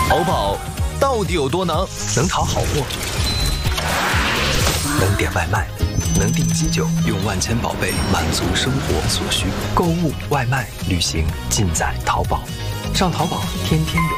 淘宝到底有多能？能淘好货，能点外卖，能订机酒，用万千宝贝满足生活所需。购物、外卖、旅行，尽在淘宝。上淘宝，天天有。